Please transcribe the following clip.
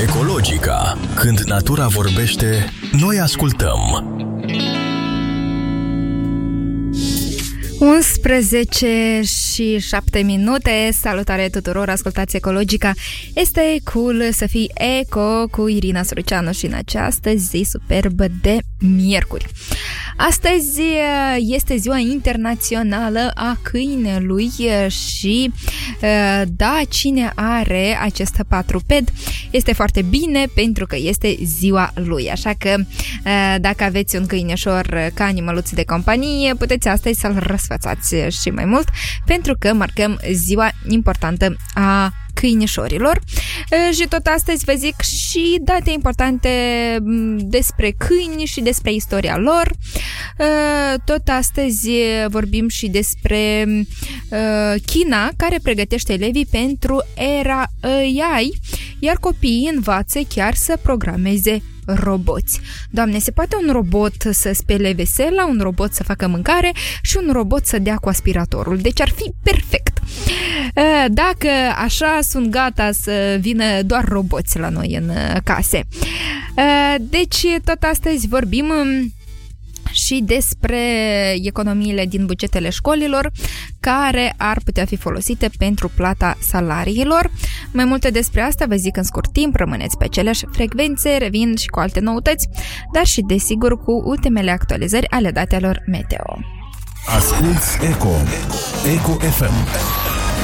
Ecologica. Când natura vorbește, noi ascultăm. 11:07. Salutare tuturor, ascultați Ecologica. Este cool să fii eco cu Irina Soroceanu și în această zi superbă de miercuri. Astăzi este ziua internațională a câinelui și da, cine are acest patruped este foarte bine pentru că este ziua lui. Așa că dacă aveți un câineșor ca animăluț de companie, puteți astăzi să-l răsfățați și mai mult pentru că marcăm ziua importantă a câinișorilor. Și tot astăzi vă zic și date importante despre câini și despre istoria lor. Tot astăzi vorbim și despre China, care pregătește elevii pentru era AI, iar copiii învață chiar să programeze roboți. Doamne, se poate un robot să spele vesela, un robot să facă mâncare și un robot să dea cu aspiratorul. Deci ar fi perfect. Dacă așa, sunt gata să vină doar roboți la noi în case. Deci tot astăzi vorbim și despre economiile din bugetele școlilor care ar putea fi folosite pentru plata salariilor. Mai multe despre asta vă zic în scurt timp, rămâneți pe aceleași frecvențe, revin și cu alte noutăți, dar și desigur cu ultimele actualizări ale datelor meteo. Asculți Eco FM.